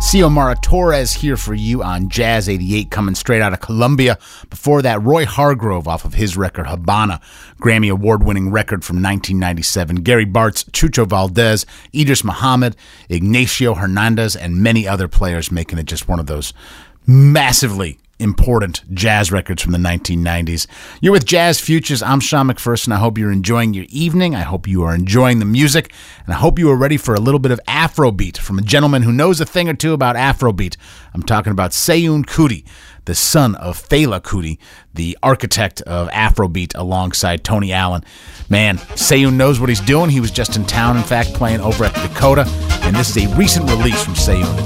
Xiomara Torres here for you on Jazz 88, coming straight out of Colombia. Before that, Roy Hargrove off of his record Habana, Grammy award-winning record from 1997. Gary Bartz, Chucho Valdez, Idris Muhammad, Ignacio Hernandez, and many other players, making it just one of those massively important jazz records from the 1990s. You're with Jazz Futures. I'm Sean McPherson. I hope you're enjoying your evening. I hope you are enjoying the music, and I hope you are ready for a little bit of Afrobeat from a gentleman who knows a thing or two about Afrobeat. I'm talking about Seun Kuti, the son of Fela Kuti, the architect of Afrobeat alongside Tony Allen. Man, Seun knows what he's doing. He was just in town, in fact, playing over at the Dakota, and this is a recent release from Seun.